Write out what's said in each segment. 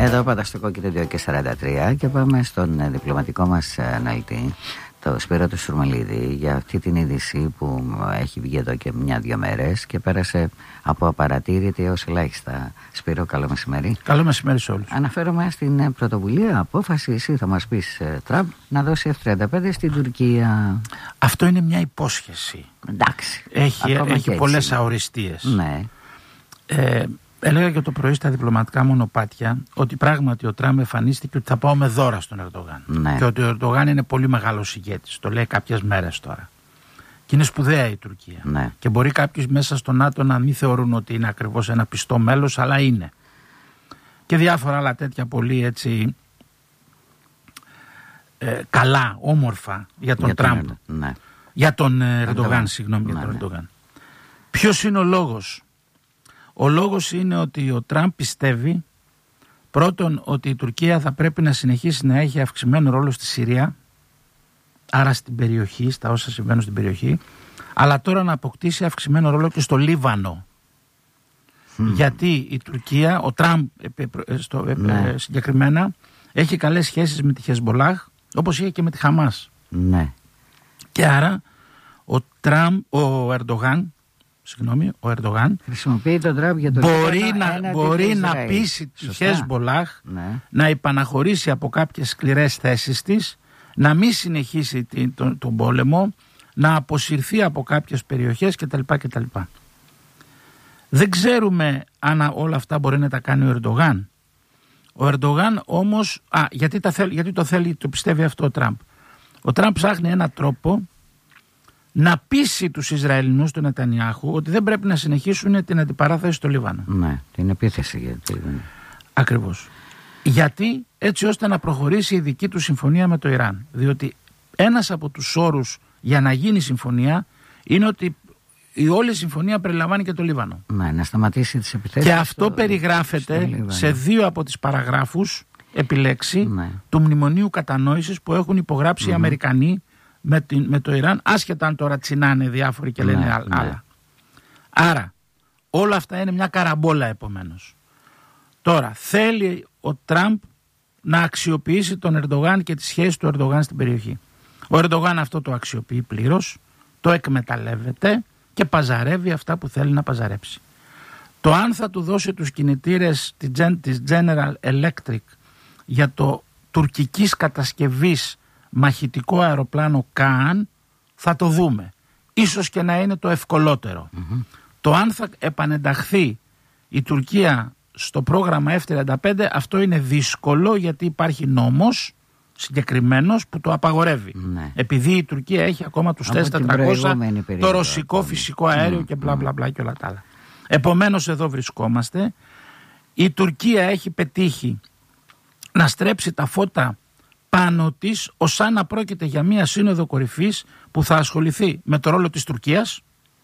Εδώ πάντα στο κόκκινο 2:43 και πάμε στον διπλωματικό μας αναλυτή, το Σπύρο του Σουρμελίδη, για αυτή την είδηση που έχει βγει εδώ και 1-2 μέρες και πέρασε από απαρατήρητη έως ελάχιστα. Σπύρο, καλό μεσημέρι. Καλό μεσημέρι σε όλους. Αναφέρομαι στην πρωτοβουλία, απόφαση, εσύ θα μας πεις, Τραμπ, να δώσει F-35 στην Τουρκία. Αυτό είναι μια υπόσχεση. Εντάξει. Έχει πολλές αοριστείες. Ναι. Έλεγα και το πρωί στα διπλωματικά μονοπάτια ότι πράγματι ο Τραμπ εμφανίστηκε ότι θα πάω με δώρα στον Ερντογάν. Ναι. Και ότι ο Ερντογάν είναι πολύ μεγάλος ηγέτης. Το λέει κάποιες μέρες τώρα. Και είναι σπουδαία η Τουρκία. Ναι. Και μπορεί κάποιοι μέσα στο ΝΑΤΟ να μην θεωρούν ότι είναι ακριβώς ένα πιστό μέλος, αλλά είναι. Και διάφορα άλλα τέτοια πολύ έτσι καλά, όμορφα για τον Τραμπ. Ναι. Για τον Ερντογάν, συγγνώμη, για τον Ερντογάν. Ποιος είναι ο λόγος? Ο λόγος είναι ότι ο Τραμπ πιστεύει πρώτον ότι η Τουρκία θα πρέπει να συνεχίσει να έχει αυξημένο ρόλο στη Συρία, άρα στην περιοχή, στα όσα συμβαίνουν στην περιοχή, αλλά τώρα να αποκτήσει αυξημένο ρόλο και στο Λίβανο. Γιατί η Τουρκία, ο Τραμπ συγκεκριμένα, έχει καλές σχέσεις με τη Χεσμολάχ, όπως είχε και με τη Χαμάς. Ναι. Και άρα ο Ερντογάν χρησιμοποιεί τον Τραμπ για το μπορεί να πείσει τη Χεσμολάχ να υπαναχωρήσει από κάποιες σκληρές θέσεις της, να μην συνεχίσει τον πόλεμο, να αποσυρθεί από κάποιες περιοχές κτλ. Δεν ξέρουμε αν όλα αυτά μπορεί να τα κάνει ο Ερντογάν. Ο Ερντογάν όμως, γιατί το θέλει, το πιστεύει αυτό ο Τραμπ. Ο Τραμπ ψάχνει έναν τρόπο να πείσει τους Ισραηλινούς του Νετανιάχου ότι δεν πρέπει να συνεχίσουν την αντιπαράθεση στο Λίβανο. Ναι, την επίθεση. Γιατί... Ακριβώς. Γιατί έτσι ώστε να προχωρήσει η δική του συμφωνία με το Ιράν. Διότι ένας από τους όρους για να γίνει συμφωνία είναι ότι η όλη συμφωνία περιλαμβάνει και το Λίβανο. Ναι, να σταματήσει τις επιθέσεις. Και αυτό περιγράφεται σε 2 από τις παραγράφους επιλέξει του Μνημονίου Κατανόησης που έχουν υπογράψει οι Αμερικανοί με το Ιράν, άσχετα αν τώρα τσινάνε διάφοροι και λένε άλλα. Άρα όλα αυτά είναι μια καραμπόλα επομένως. Τώρα θέλει ο Τραμπ να αξιοποιήσει τον Ερντογάν και τις σχέσεις του Ερντογάν στην περιοχή. Ο Ερντογάν αυτό το αξιοποιεί πλήρως, το εκμεταλλεύεται και παζαρεύει αυτά που θέλει να παζαρέψει. Το αν θα του δώσει τους κινητήρες της General Electric για το τουρκικής κατασκευής μαχητικό αεροπλάνο Καν θα το δούμε. Ίσως και να είναι το ευκολότερο. Το αν θα επανενταχθεί η Τουρκία στο πρόγραμμα F-35, αυτό είναι δύσκολο γιατί υπάρχει νόμος συγκεκριμένος που το απαγορεύει. Επειδή η Τουρκία έχει ακόμα τους T-400, το ρωσικό φυσικό αέριο και μπλα μπλα μπλα και όλα τα άλλα. Επομένως εδώ βρισκόμαστε. Η Τουρκία έχει πετύχει να στρέψει τα φώτα πάνω της ως αν να πρόκειται για μια σύνοδο κορυφής που θα ασχοληθεί με το ρόλο της Τουρκίας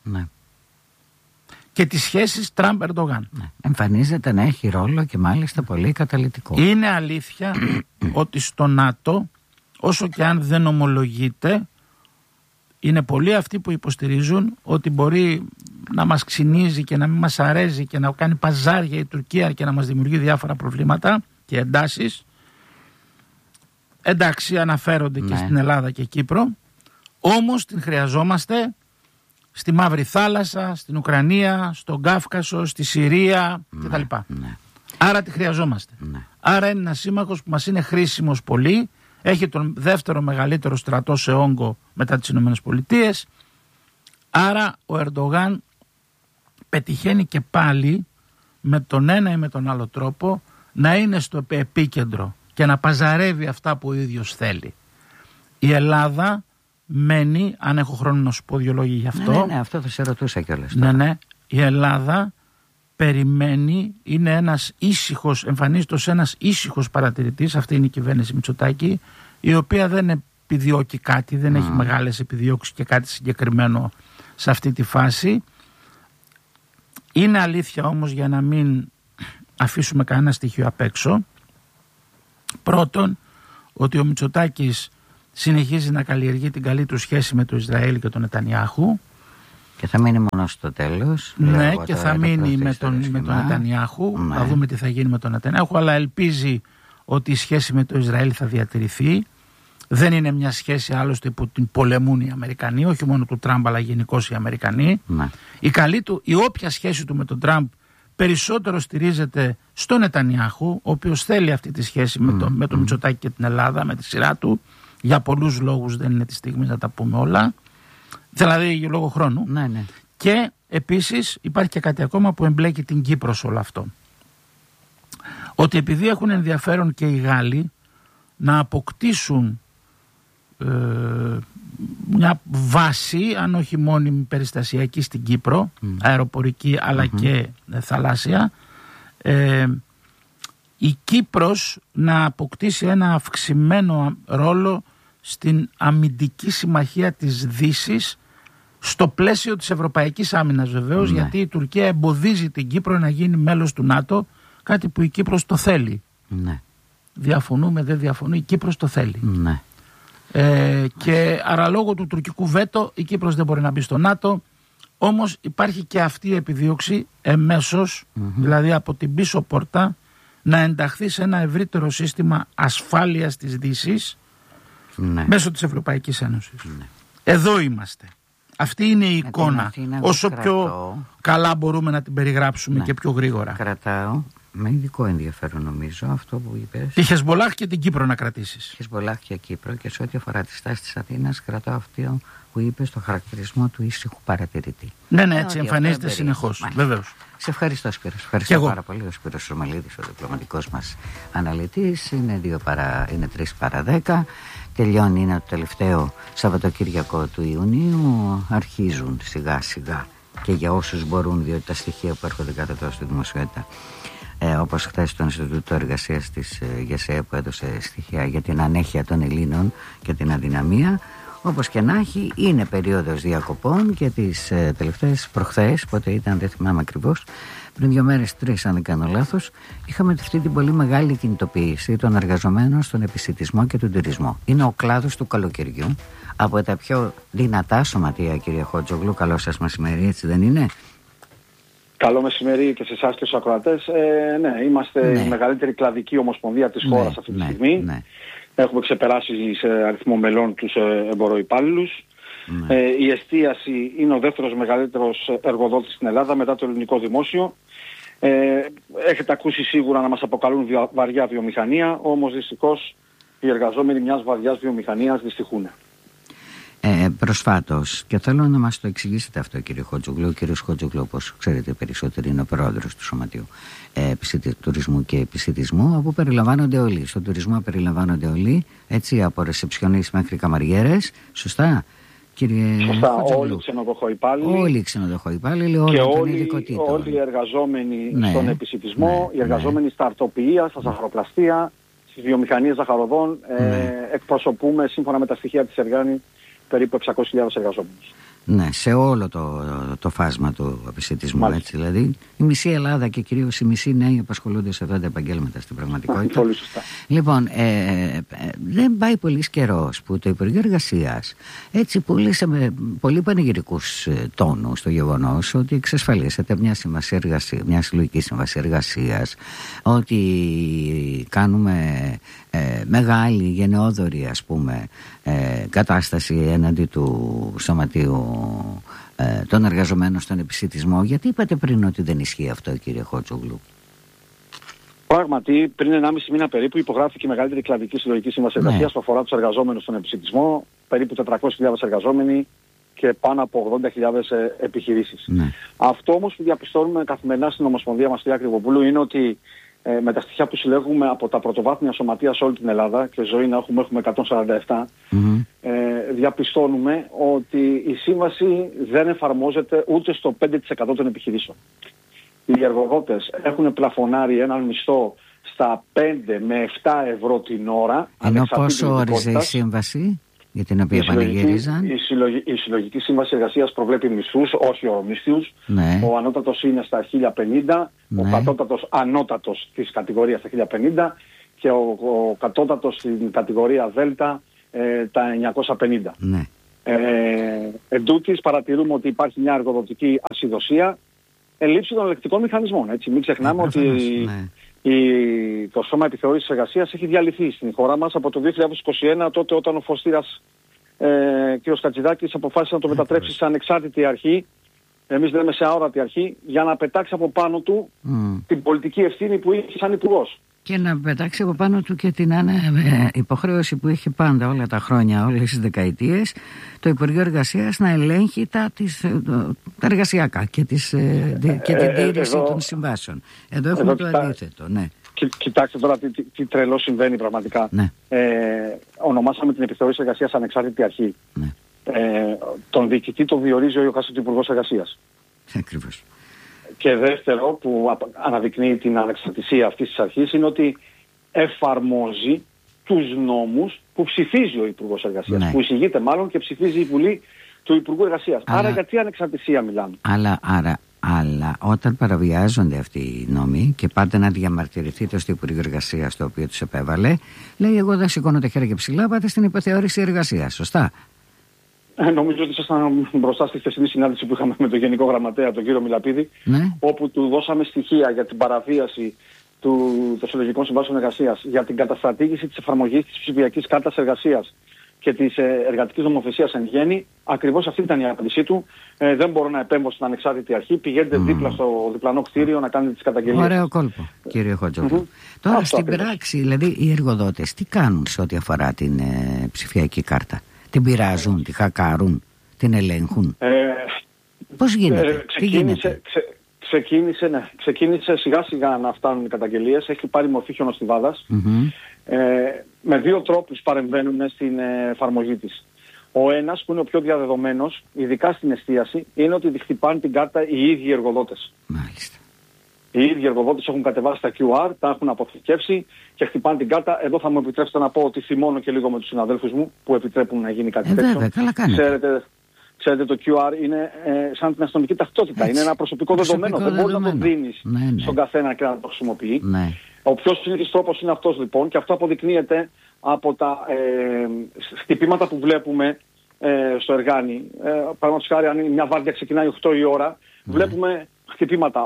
και τις σχέσεις Τραμπ-Ερντογάν. Εμφανίζεται να έχει ρόλο και μάλιστα πολύ καταλυτικό. Είναι αλήθεια ότι στο ΝΑΤΟ, όσο και αν δεν ομολογείται, είναι πολλοί αυτοί που υποστηρίζουν ότι μπορεί να μας ξυνίζει και να μην μας αρέσει και να κάνει παζάρια η Τουρκία και να μας δημιουργεί διάφορα προβλήματα και εντάσεις. Εντάξει, αναφέρονται και στην Ελλάδα και Κύπρο, όμως την χρειαζόμαστε στη Μαύρη Θάλασσα, στην Ουκρανία, στον Κάφκασο, στη Συρία κτλ. Άρα τη χρειαζόμαστε. Άρα είναι ένας σύμμαχος που μας είναι χρήσιμος πολύ, έχει τον δεύτερο μεγαλύτερο στρατό σε όγκο μετά τις ΗΠΑ. Άρα ο Ερντογάν πετυχαίνει και πάλι με τον ένα ή με τον άλλο τρόπο να είναι στο επίκεντρο και να παζαρεύει αυτά που ο ίδιος θέλει. Η Ελλάδα μένει, αν έχω χρόνο να σου πω 2 λόγια γι' αυτό. Ναι, αυτό θα σε ρωτούσα κιόλας. Ναι, η Ελλάδα περιμένει, είναι ένας ήσυχος, εμφανίζεται ως ένας ήσυχος παρατηρητής, αυτή είναι η κυβέρνηση Μητσοτάκη, η οποία δεν επιδιώκει κάτι, δεν έχει μεγάλες επιδιώξεις και κάτι συγκεκριμένο σε αυτή τη φάση. Είναι αλήθεια όμως, για να μην αφήσουμε κανένα στοιχείο απ' έξω, πρώτον, ότι ο Μητσοτάκης συνεχίζει να καλλιεργεί την καλή του σχέση με το Ισραήλ και τον Νετανιάχου. Και θα μείνει μόνο στο τέλος. Ναι, και θα μείνει με τον Νετανιάχου. Ναι. Θα δούμε τι θα γίνει με τον Νετανιάχου, αλλά ελπίζει ότι η σχέση με το Ισραήλ θα διατηρηθεί. Δεν είναι μια σχέση άλλωστε που την πολεμούν οι Αμερικανοί, όχι μόνο του Τραμπ, αλλά γενικώς οι Αμερικανοί. Ναι. Η όποια σχέση του με τον Τραμπ περισσότερο στηρίζεται στο Νετανιάχου, ο οποίος θέλει αυτή τη σχέση με τον Μητσοτάκη και την Ελλάδα, με τη σειρά του. Για πολλούς λόγους, δεν είναι τη στιγμή να τα πούμε όλα. Δηλαδή για λόγω χρόνου. Ναι, ναι. Και επίσης υπάρχει και κάτι ακόμα που εμπλέκει την Κύπρο σε όλο αυτό. Ότι επειδή έχουν ενδιαφέρον και οι Γάλλοι να αποκτήσουν μια βάση, αν όχι μόνιμη περιστασιακή στην Κύπρο, αεροπορική αλλά και θαλάσσια, η Κύπρος να αποκτήσει ένα αυξημένο ρόλο στην αμυντική συμμαχία της Δύσης, στο πλαίσιο της Ευρωπαϊκής Άμυνας βεβαίως, γιατί η Τουρκία εμποδίζει την Κύπρο να γίνει μέλος του ΝΑΤΟ, κάτι που η Κύπρος το θέλει. Ναι. Διαφωνούμε, δεν διαφωνούμε, η Κύπρος το θέλει. Ναι. Και άρα λόγω του τουρκικού βέτο η Κύπρος δεν μπορεί να μπει στο ΝΑΤΟ, όμως υπάρχει και αυτή η επιδίωξη εμέσως, δηλαδή από την πίσω πόρτα, να ενταχθεί σε ένα ευρύτερο σύστημα ασφάλειας της Δύσης, μέσω της Ευρωπαϊκής Ένωσης. Εδώ είμαστε. Αυτή είναι η εικόνα. Όσο πιο καλά μπορούμε να την περιγράψουμε και πιο γρήγορα. Κρατάω με ειδικό ενδιαφέρον νομίζω αυτό που είπες. Τη Χεσμολάχ και την Κύπρο να κρατήσεις. Χεσμολάχ και Κύπρο, και σε ό,τι αφορά τη στάση της Αθήνας, κρατάω αυτό που είπες, το χαρακτηρισμό του ήσυχου παρατηρητή. Ναι, έτσι εμφανίζεται συνεχώς. Βεβαίως. Σε ευχαριστώ, Σπύρο. Ευχαριστώ πάρα πολύ. Ο Σπύρος Ρωμαλίδης, ο διπλωματικός μας αναλυτής. Είναι 3 παρά 10. Τελειώνει, είναι το τελευταίο Σαββατοκύριακο του Ιουνίου. Αρχίζουν σιγά σιγά, και για όσους μπορούν, διότι τα στοιχεία που έρχονται κάθε τόσο στη δημοσιότητα, όπως χθες το Ινστιτούτο Εργασίας της ΓΕΣΕ που έδωσε στοιχεία για την ανέχεια των Ελλήνων και την αδυναμία, όπως και να έχει, είναι περίοδος διακοπών, και τις τελευταίες προχθές, πότε ήταν δεν θυμάμαι ακριβώς, πριν 2 μέρες, 3 αν δεν κάνω λάθος, είχαμε αυτή την πολύ μεγάλη κινητοποίηση των εργαζομένων στον επισιτισμό και τον τουρισμό. Είναι ο κλάδος του καλοκαιριού, από τα πιο δυνατά σωματεία, κύριε Χότζογλου. Καλό σας μεσημέρι, έτσι δεν είναι? Καλό μεσημέρι και σε εσάς και στους ακροατές. Ναι, είμαστε η μεγαλύτερη κλαδική ομοσπονδία της χώρας αυτή τη στιγμή. Ναι. Έχουμε ξεπεράσει σε αριθμό μελών τους εμποροϊπάλληλους. Η εστίαση είναι ο δεύτερος μεγαλύτερος εργοδότης στην Ελλάδα μετά το ελληνικό δημόσιο. Έχετε ακούσει σίγουρα να μας αποκαλούν βαριά βιομηχανία, όμως δυστυχώς οι εργαζόμενοι μιας βαριάς βιομηχανίας δυστυχούν. Προσφάτως, και θέλω να μας το εξηγήσετε αυτό, κύριε Χότζογλου. Ο κύριος Χότζογλου, όπως ξέρετε περισσότερο, είναι ο πρόεδρος του Σωματείου Τουρισμού και Επισιτισμού, όπου περιλαμβάνονται όλοι. Στον τουρισμό περιλαμβάνονται όλοι, έτσι, από ρεσεψιονίστ μέχρι καμαριέρες. Σωστά, κύριε? Σωστά, όλοι οι ξενοδοχοϊπάλληλοι. Όλοι οι ξενοδοχοϊπάλληλοι, και όλοι οι εργαζόμενοι στον επισιτισμό, οι εργαζόμενοι στα αρτοποιεία, στα ζαχαροπλαστεία, στις βιομηχανίες ζαχαροδών. Εκπροσωπούμε, σύμφωνα με τα στοιχεία της Εργάνη, περίπου 600.000 εργαζόμενους. Ναι, σε όλο το φάσμα του επισιτισμού, έτσι δηλαδή. Η μισή Ελλάδα και κυρίως οι μισοί νέοι απασχολούνται σε αυτά τα επαγγέλματα στην πραγματικότητα. Πολύ σωστά. Λοιπόν, δεν πάει πολύς καιρός που το Υπουργείο Εργασίας έτσι πούλησε με πολύ πανηγυρικούς τόνους το γεγονός ότι εξασφαλίσατε μια συλλογική σύμβαση εργασίας, ότι κάνουμε μεγάλη γενναιόδορη, ας πούμε, κατάσταση έναντι του Σωματείου των εργαζομένων στον επισιτισμό. Γιατί είπατε πριν ότι δεν ισχύει αυτό, κύριε Χότζογλου? Πράγματι, πριν 1,5 μήνα περίπου υπογράφηκε η μεγαλύτερη κλαδική συλλογική σύμβαση εργασίας που αφορά τους εργαζόμενους στον επισιτισμό, περίπου 400.000 εργαζόμενοι και πάνω από 80.000 επιχειρήσεις. Αυτό όμως που διαπιστώνουμε καθημερινά στην Ομοσπονδία μας, κυρία Κρυβοπούλου, είναι ότι με τα στοιχεία που συλλέγουμε από τα πρωτοβάθμια σωματεία σε όλη την Ελλάδα, και ζωή να έχουμε 147, διαπιστώνουμε ότι η σύμβαση δεν εφαρμόζεται ούτε στο 5% των επιχειρήσεων. Οι εργοδότες έχουν πλαφωνάρει έναν μισθό στα 5 με 7 ευρώ την ώρα. Ενώ πόσο όριζε η σύμβαση για την οποία πανηγύριζαν? Η συλλογική σύμβαση εργασίας προβλέπει μισθούς, όχι ορομίσθιους. Ο ανώτατος είναι στα 1.050, ο κατώτατος ανώτατος της κατηγορίας στα 1.050 και ο κατώτατος στην κατηγορία Δέλτα τα 950. Εν τούτης παρατηρούμε ότι υπάρχει μια εργοδοτική ασυδοσία, ελλείψη των ελεκτικών μηχανισμών. Έτσι. Μην ξεχνάμε ότι το Σώμα Επιθεώρησης Εργασίας έχει διαλυθεί στην χώρα μας από το 2021, τότε όταν ο Φωστήρας κ. Χατζηδάκης αποφάσισε να το μετατρέψει σε ανεξάρτητη αρχή, εμείς λέμε σε αόρατη αρχή, για να πετάξει από πάνω του την πολιτική ευθύνη που είχε σαν υπουργός. Και να πετάξει από πάνω του και την υποχρέωση που είχε πάντα όλα τα χρόνια, όλες τις δεκαετίες, το Υπουργείο Εργασίας να ελέγχει τα εργασιακά και την τήρηση των συμβάσεων. Εδώ έχουμε το αντίθετο. Ναι. Κοιτάξτε τώρα τι τρελό συμβαίνει πραγματικά. Ναι. Ονομάσαμε την επιθεώρηση εργασίας ανεξάρτητη αρχή. Ναι. Τον διοικητή τον διορίζει ο Υπουργός Εργασίας. Ακριβώς. Και δεύτερο που αναδεικνύει την ανεξαρτησία αυτής της αρχής είναι ότι εφαρμόζει τους νόμους που ψηφίζει ο Υπουργός Εργασίας. Ναι. Που εισηγείται μάλλον και ψηφίζει η Βουλή του Υπουργού Εργασίας. Άρα για τι ανεξαρτησία μιλάμε? Αλλά όταν παραβιάζονται αυτοί οι νόμοι και πάτε να διαμαρτυρηθείτε στο Υπουργείο Εργασίας το οποίο τους επέβαλε, λέει εγώ δεν σηκώνω τα χέρια ψηλά, πάτε στην υποθεώρηση εργασίας. Σωστά? Νομίζω ότι ήσασταν μπροστά στη χθεσινή συνάντηση που είχαμε με τον Γενικό Γραμματέα, τον κύριο Μιλαπίδη, ναι, όπου του δώσαμε στοιχεία για την παραβίαση των συλλογικών συμβάσεων εργασίας, για την καταστρατήγηση της εφαρμογής της ψηφιακής κάρτας εργασίας και της εργατικής νομοθεσίας εν γέννη. Ακριβώς αυτή ήταν η απάντησή του. Δεν μπορώ να επέμβω στην ανεξάρτητη αρχή. Πηγαίνετε δίπλα στο διπλανό κτίριο να κάνετε τις καταγγελίες. Ωραίο κόλπο, κύριε Χατζόπουλο. Τώρα αυτό στην πράξη, δηλαδή οι εργοδότες τι κάνουν σε ό,τι αφορά την ψηφιακή κάρτα? Την πειράζουν, τη χακάρουν, την ελέγχουν? Πώς γίνεται? Τι γίνεται? Ξεκίνησε σιγά σιγά να φτάνουν οι καταγγελίες. Έχει πάρει μορφή χιονοστιβάδας. Με δύο τρόπους παρεμβαίνουν στην εφαρμογή της. Ο ένας που είναι ο πιο διαδεδομένος, ειδικά στην εστίαση, είναι ότι χτυπάνε την κάρτα οι ίδιοι οι εργοδότες. Μάλιστα. Οι ίδιοι εργοδότες έχουν κατεβάσει τα QR, τα έχουν αποθηκεύσει και χτυπάνε την κάρτα. Εδώ θα μου επιτρέψετε να πω ότι θυμώνω και λίγο με τους συναδέλφους μου που επιτρέπουν να γίνει κάτι τέτοιο. Βέβαια, καλά κάνετε. Ξέρετε, το QR είναι σαν την αστυνομική ταυτότητα. Έτσι. Είναι ένα προσωπικό δεδομένο. Δεν μπορεί να το δίνεις στον καθένα και να το χρησιμοποιεί. Ναι. Ο πιο συνήθις τρόπος είναι αυτός λοιπόν, και αυτό αποδεικνύεται από τα χτυπήματα που βλέπουμε στο εργάνι. Παραδείγματος χάρη, αν μια βάρδια ξεκινάει 8 η ώρα, βλέπουμε χτυπήματα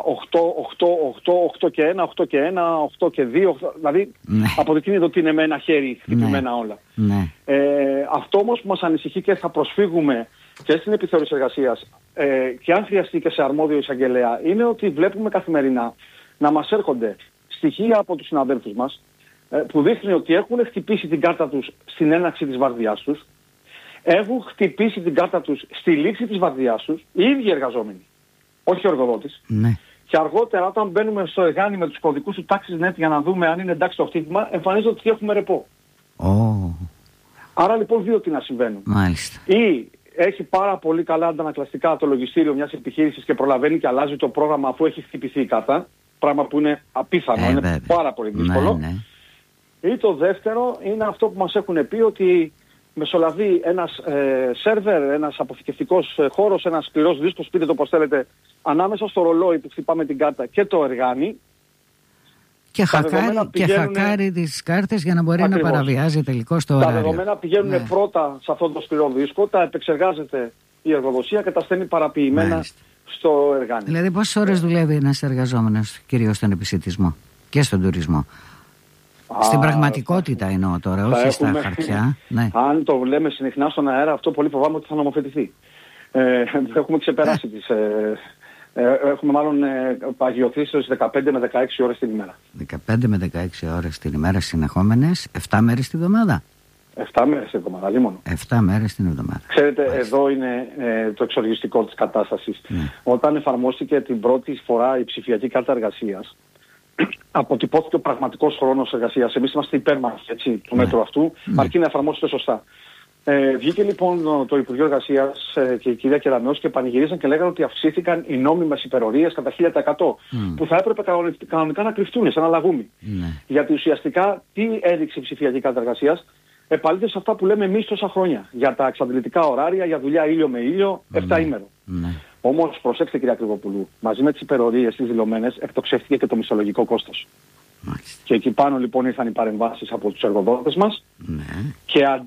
8 και 1, 8 και 1, 8 και 2, δηλαδή αποδεικνύεται ότι είναι με ένα χέρι χτυπημένα όλα. Αυτό όμως που μας ανησυχεί και θα προσφύγουμε και στην επιθεώρηση εργασίας και αν χρειαστεί και σε αρμόδιο εισαγγελέα, είναι ότι βλέπουμε καθημερινά να μας έρχονται στοιχεία από τους συναδέλφους μας που δείχνει ότι έχουν χτυπήσει την κάρτα τους στην έναρξη της βαρδιάς τους, έχουν χτυπήσει την κάρτα τους στη λήξη της βαρδιάς τους, οι ίδιοι εργαζόμενοι, όχι ο εργοδότης. Ναι. Και αργότερα όταν μπαίνουμε στο εργάνι με τους κωδικούς του TaxisNet για να δούμε αν είναι εντάξει το χτύπημα, εμφανίζεται ότι έχουμε ρεπό. Άρα λοιπόν δύο τι να συμβαίνουν. Μάλιστα. Ή έχει πάρα πολύ καλά αντανακλαστικά το λογιστήριο μιας επιχείρησης και προλαβαίνει και αλλάζει το πρόγραμμα αφού έχει χτυπηθεί η κάρτα. Πράγμα που είναι απίθανο, είναι πάρα πολύ δύσκολο. Ή το δεύτερο είναι αυτό που μας έχουν πει ότι μεσολαβεί ένας σερβερ, ένας αποθηκευτικός χώρος, ένας σκληρός δίσκος, πείτε το πως θέλετε, ανάμεσα στο ρολόι που χτυπάμε την κάρτα και το εργάνι. Και χακάρει τις κάρτες για να μπορεί να παραβιάζει τελικώς το ωράριο. Τα δεδομένα πηγαίνουν πρώτα σε αυτό το σκληρό δίσκο, τα επεξεργάζεται η εργοδοσία και τα στέλνει παραποιημένα στο εργάνι. Δηλαδή πόσες ώρες δουλεύει ένας εργαζόμενος, κυρίως στον επισιτισμό και στον τουρισμό? Στην πραγματικότητα εννοώ τώρα, όχι στα χαρτιά. Ναι. Αν το λέμε συχνά στον αέρα, αυτό πολύ φοβάμαι ότι θα νομοθετηθεί. Έχουμε ξεπεράσει τις... έχουμε μάλλον παγιωθεί στις 15 με 16 ώρες την ημέρα. 15 με 16 ώρες την ημέρα συνεχόμενες, 7 μέρες την εβδομάδα. 7 μέρες την εβδομάδα, λίμωνο. 7 μέρες την εβδομάδα. Ξέρετε, εδώ είναι το εξοργιστικό της κατάστασης. Όταν εφαρμόστηκε την πρώτη φορά η ψηφιακή κάρτα εργασίας, αποτυπώθηκε ο πραγματικός χρόνος εργασίας. Εμείς είμαστε υπέρμαχοι του μέτρου αυτού, αρκεί να εφαρμόσετε σωστά. Βγήκε λοιπόν το Υπουργείο Εργασίας και η κυρία Κεραμέως και πανηγυρίζαν και λέγανε ότι αυξήθηκαν οι νόμιμες υπερορίες κατά 1000%, που θα έπρεπε κανονικά να κρυφτούν σε ένα λαγούμι. Γιατί ουσιαστικά τι έδειξε η ψηφιακή κάρτα εργασίας? Επαλήθευσε σε αυτά που λέμε εμείς τόσα χρόνια. Για τα εξαντλητικά ωράρια, για δουλειά ήλιο με ήλιο, 7 ημέρο. Όμως προσέξτε κυρία Κρυβοπουλού, μαζί με τις υπερορίες τις δηλωμένες εκτοξεύτηκε και το μισθολογικό κόστος. Και εκεί πάνω λοιπόν ήρθαν οι παρεμβάσεις από τους εργοδότες μας και αντί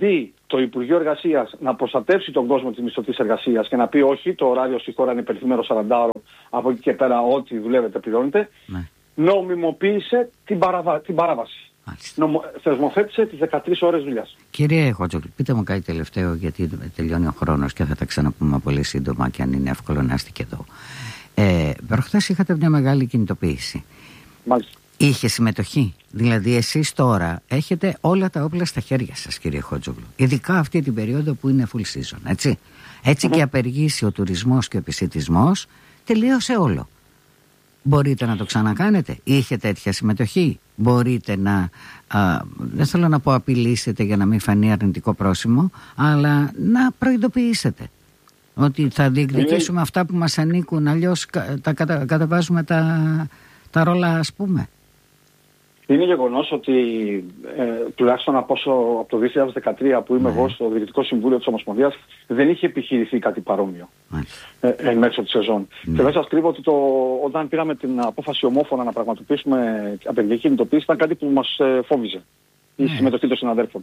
το Υπουργείο Εργασίας να προστατεύσει τον κόσμο της μισθωτής εργασίας και να πει όχι, το ωράριο στη χώρα είναι υπερθυμένο 40ωρο, από εκεί και πέρα ό,τι δουλεύετε πληρώνετε, νομιμοποίησε την παράβαση. Θεσμοθέτησε τις 13 ώρες δουλειάς. Κύριε Χότζογλου, πείτε μου κάτι τελευταίο, γιατί τελειώνει ο χρόνος και θα τα ξαναπούμε πολύ σύντομα και αν είναι εύκολο να είστε και εδώ. Προχθές είχατε μια μεγάλη κινητοποίηση. Μάλιστα. Είχε συμμετοχή. Δηλαδή εσείς τώρα έχετε όλα τα όπλα στα χέρια σας, κύριε Χότζογλου. Ειδικά αυτή την περίοδο που είναι full season, έτσι. Έτσι και απεργήσει ο τουρισμός και ο επισιτισμός, τελείωσε όλο. Μπορείτε να το ξανακάνετε? Είχε τέτοια συμμετοχή? Μπορείτε να, δεν θέλω να πω απειλήσετε για να μην φανεί αρνητικό πρόσημο, αλλά να προειδοποιήσετε ότι θα διεκδικήσουμε αυτά που μας ανήκουν, αλλιώς τα καταβάζουμε τα ρόλα, ας πούμε. Είναι γεγονός ότι τουλάχιστον από το 2013 που είμαι εγώ στο Διοικητικό Συμβούλιο της Ομοσπονδίας δεν είχε επιχειρηθεί κάτι παρόμοιο εν μέσω της σεζόν. Και δεν σας κρύβω ότι όταν πήραμε την απόφαση ομόφωνα να πραγματοποιήσουμε απεργιακή κινητοποίηση ήταν κάτι που μας φόβιζε η συμμετοχή των συναδέλφων.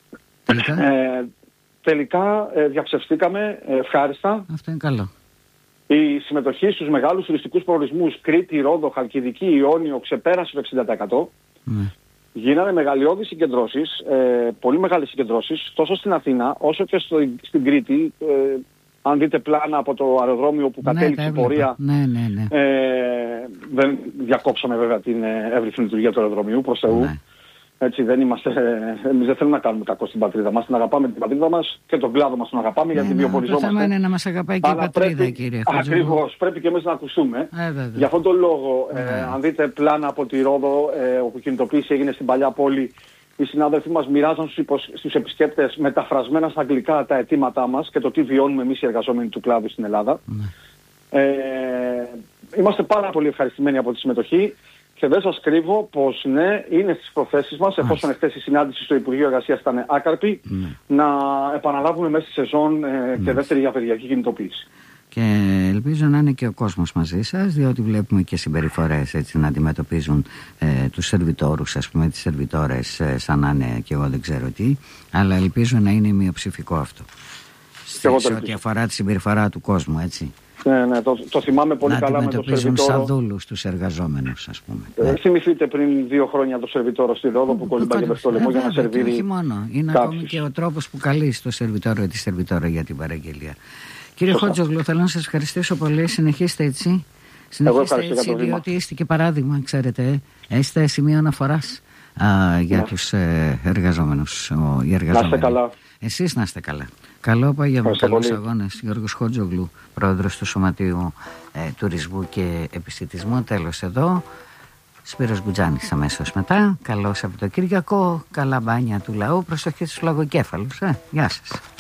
Τελικά διαψευστήκαμε ευχάριστα. Αυτό είναι καλό. Η συμμετοχή στους μεγάλους τουριστικούς προορισμούς Κρήτη, Ρόδο, Χαλκιδική, Ιόνιο ξεπέρασε το 60%. Γίνανε μεγαλειώδεις συγκεντρώσεις, πολύ μεγάλες συγκεντρώσεις, τόσο στην Αθήνα όσο και στην Κρήτη. Αν δείτε πλάνα από το αεροδρόμιο που κατέληξε η πορεία, δεν διακόψαμε βέβαια την εύρυθμη λειτουργία του αεροδρομίου, προς Θεού. Έτσι, εμείς δεν θέλουμε να κάνουμε κακό στην πατρίδα μας. Την αγαπάμε την πατρίδα μας και τον κλάδο μας τον αγαπάμε γιατί βιοποριζόμαστε. Το θέμα είναι να μας αγαπάει και η πατρίδα, κύριε Χότζογλου. Ακριβώς, πρέπει και εμείς να ακουστούμε. Γι' αυτόν τον λόγο, αν δείτε πλάνα από τη Ρόδο, όπου η κινητοποίηση έγινε στην παλιά πόλη, οι συνάδελφοί μας μοιράζαν στους επισκέπτες μεταφρασμένα στα αγγλικά τα αιτήματά μας και το τι βιώνουμε εμείς οι εργαζόμενοι του κλάδου στην Ελλάδα. Είμαστε πάρα πολύ ευχαριστημένοι από τη συμμετοχή. Και δεν σας κρύβω πως ναι, είναι στις προθέσεις μας, εφόσον εχθές η συνάντηση στο Υπουργείο Εργασίας ήταν άκαρπη, να επαναλάβουμε μέσα στη σεζόν και δεύτερη απεργιακή κινητοποίηση. Και ελπίζω να είναι και ο κόσμος μαζί σας, διότι βλέπουμε και συμπεριφορές έτσι να αντιμετωπίζουν τους σερβιτόρους, ας πούμε, τις σερβιτόρες σαν να είναι και εγώ δεν ξέρω τι, αλλά ελπίζω να είναι μειοψηφικό αυτό. Σε ό,τι αφορά τη συμπεριφορά του κόσμου, έτσι. Ναι, το θυμάμαι πολύ καλά με το σερβιτόρο. Να αντιμετωπίζουν σαν δούλους τους εργαζόμενους, ας πούμε. Θυμηθείτε πριν 2 χρόνια το σερβιτόρο στη Ρόδο που κολυμπάγε με στο λαιμό για να σερβίρει. Όχι μόνο, είναι ακόμη και ο τρόπος που καλείς το σερβιτόρο ή τη σερβιτόρα για την παραγγελία. Κύριε Χότζογλου, θέλω να σας ευχαριστήσω πολύ. Συνεχίστε έτσι. Συνεχίστε έτσι, διότι είστε και παράδειγμα, ξέρετε. Είστε σημείο αναφοράς για τους εργαζόμενους. Να είστε καλά. Εσείς να είστε καλά. Καλό απόγευμα, καλούς αγώνες. Γιώργος Χότζογλου, πρόεδρος του Σωματείου Τουρισμού και Επισιτισμού. Τέλος εδώ. Σπύρος Μπουτζάνης αμέσως μετά. Καλό Σαββατοκύριακο. Καλά μπάνια του λαού. Προσοχή στους λογοκέφαλους. Γεια σας.